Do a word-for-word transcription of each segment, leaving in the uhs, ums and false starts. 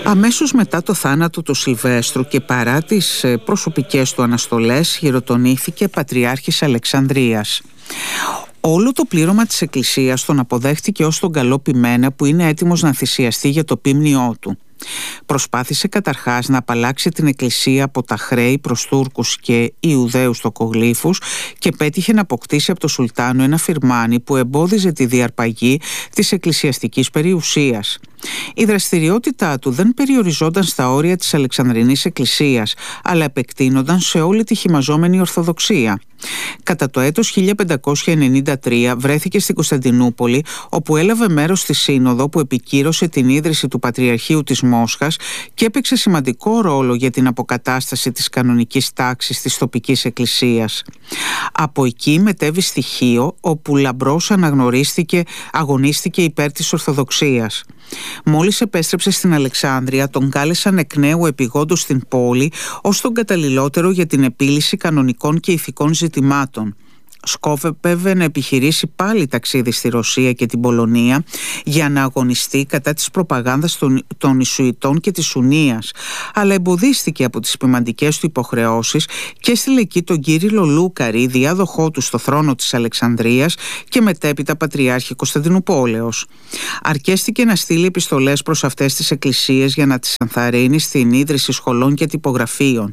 Αμέσως μετά το θάνατο του Σιλβέστρου και παρά τις προσωπικές του αναστολές, χειροτονήθηκε Πατριάρχης Αλεξανδρίας. Όλο το πλήρωμα της Εκκλησίας τον αποδέχτηκε ως τον καλό ποιμένα που είναι έτοιμος να θυσιαστεί για το ποίμνιό του. Προσπάθησε καταρχάς να απαλλάξει την Εκκλησία από τα χρέη προς Τούρκους και Ιουδαίους τοκογλύφους και πέτυχε να αποκτήσει από το Σουλτάνο ένα φιρμάνι που εμπόδιζε τη διαρπαγή της εκκλησιαστικής περιουσίας. Η δραστηριότητά του δεν περιοριζόταν στα όρια της Αλεξανδρινής Εκκλησίας, αλλά επεκτείνονταν σε όλη τη χυμαζόμενη Ορθοδοξία. Κατά το έτος χίλια πεντακόσια ενενήντα τρία βρέθηκε στην Κωνσταντινούπολη, όπου έλαβε μέρος στη Σύνοδο που επικύρωσε την ίδρυση του Πατριαρχείου της Μόσχας και έπαιξε σημαντικό ρόλο για την αποκατάσταση της κανονικής τάξης της τοπικής εκκλησίας. Από εκεί μετέβη στη Χίο, όπου λαμπρός αναγνωρίστηκε, αγωνίστηκε υπέρ της Ορθοδοξίας. Μόλις επέστρεψε στην Αλεξάνδρεια, τον κάλεσαν εκ νέου επιγόντως στην πόλη ως τον καταλληλότερο για την επίλυση κανονικών και ηθικών ζητημάτων. Σκόπευε να επιχειρήσει πάλι ταξίδι στη Ρωσία και την Πολωνία για να αγωνιστεί κατά της προπαγάνδας των, των Ιησουητών και της Ουνίας, αλλά εμποδίστηκε από τις ποιμαντικές του υποχρεώσεις και έστειλε εκεί τον Κύριλλο Λούκαρη, διάδοχό του στο θρόνο της Αλεξανδρίας και μετέπειτα Πατριάρχη Κωνσταντινουπόλεως. Αρκέστηκε να στείλει επιστολές προς αυτές τις εκκλησίες για να τις ενθαρρύνει στην ίδρυση σχολών και τυπογραφείων.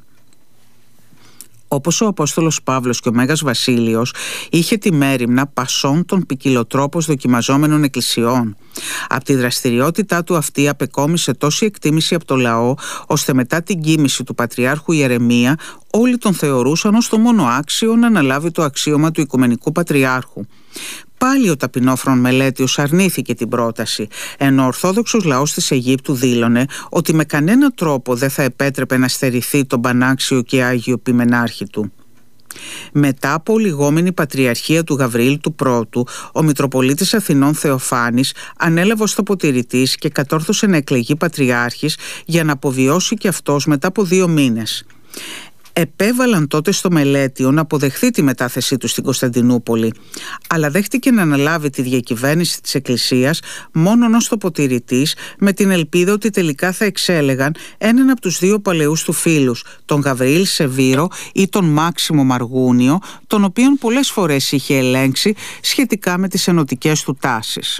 Όπως ο Απόστολος Παύλος και ο Μέγας Βασίλειος, είχε τη μέριμνα πασών των ποικιλοτρόπως δοκιμαζόμενων εκκλησιών. Από τη δραστηριότητά του αυτή απεκόμισε τόση εκτίμηση από το λαό, ώστε μετά την κοίμηση του Πατριάρχου Ιερεμία όλοι τον θεωρούσαν ως το μόνο άξιο να αναλάβει το αξίωμα του Οικουμενικού Πατριάρχου. Πάλι ο ταπεινόφρον Μελέτιος αρνήθηκε την πρόταση, ενώ ο Ορθόδοξος λαός της Αιγύπτου δήλωνε ότι με κανένα τρόπο δεν θα επέτρεπε να στερηθεί τον πανάξιο και άγιο ποιμενάρχη του. Μετά από λιγόμενη πατριαρχία του Γαβριήλ του Πρώτου, ο Μητροπολίτης Αθηνών Θεοφάνης ανέλαβε ως τοποτηρητής και κατόρθωσε να εκλεγεί πατριάρχης για να αποβιώσει και αυτός μετά από δύο μήνες. Επέβαλαν τότε στο Μελέτιο να αποδεχθεί τη μετάθεσή του στην Κωνσταντινούπολη, αλλά δέχτηκε να αναλάβει τη διακυβέρνηση της Εκκλησίας μόνον ως τοποτηρητής, με την ελπίδα ότι τελικά θα εξέλεγαν έναν από τους δύο παλαιούς του φίλους, τον Γαβριήλ Σεβίρο ή τον Μάξιμο Μαργούνιο, τον οποίον πολλές φορές είχε ελέγξει σχετικά με τις ενωτικές του τάσεις.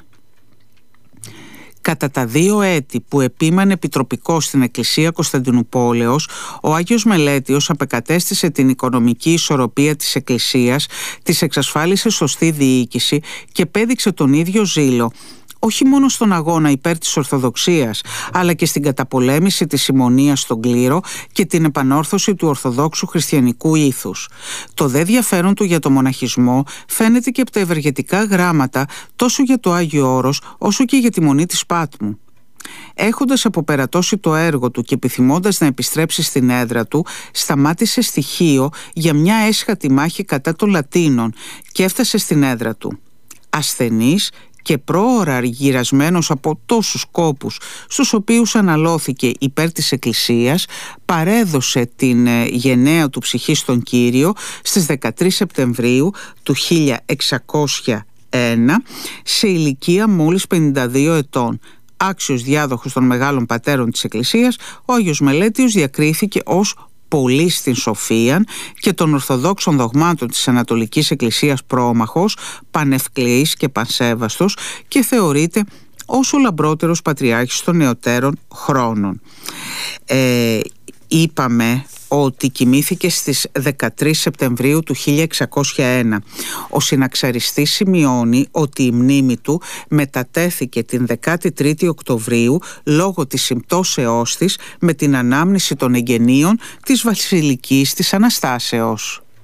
Κατά τα δύο έτη που επήμανε επιτροπικός στην Εκκλησία Κωνσταντινουπόλεως, ο Άγιος Μελέτιος απεκατέστησε την οικονομική ισορροπία της Εκκλησίας, της εξασφάλισε σωστή διοίκηση και πέδειξε τον ίδιο ζήλο, όχι μόνο στον αγώνα υπέρ της Ορθοδοξίας, αλλά και στην καταπολέμηση της συμμονίας στον κλήρο και την επανόρθωση του ορθοδόξου χριστιανικού ήθους. Το δε ενδιαφέρον του για το μοναχισμό φαίνεται και από τα ευεργετικά γράμματα τόσο για το Άγιο Όρος όσο και για τη Μονή της Πάτμου. Έχοντας αποπερατώσει το έργο του και επιθυμώντας να επιστρέψει στην έδρα του, σταμάτησε στη Χίο για μια έσχατη μάχη κατά των Λατίνων και έφτασε στην έδρα του. Ασθενής και πρόωρα γυρασμένος από τόσους κόπους στους οποίους αναλώθηκε υπέρ της Εκκλησίας, παρέδωσε την γενναία του ψυχή στον Κύριο στις δεκατρείς Σεπτεμβρίου του χίλια εξακόσια ένα σε ηλικία μόλις πενήντα δύο ετών. Άξιος διάδοχος των μεγάλων πατέρων της Εκκλησίας, ο Άγιος Μελέτιος διακρίθηκε ως πολύ στην σοφίαν και των ορθοδόξων δογμάτων της Ανατολικής Εκκλησίας πρόμαχος, πανευκλεής και πανσέβαστος και θεωρείται ως ο λαμπρότερος πατριάρχης των νεωτέρων χρόνων. Ε, είπαμε ότι κοιμήθηκε στις δεκατρείς Σεπτεμβρίου του χίλια εξακόσια ένα. Ο συναξαριστής σημειώνει ότι η μνήμη του μετατέθηκε την δεκάτη τρίτη Οκτωβρίου λόγω της συμπτώσεώς της με την ανάμνηση των εγγενείων της Βασιλικής της Αναστάσεως.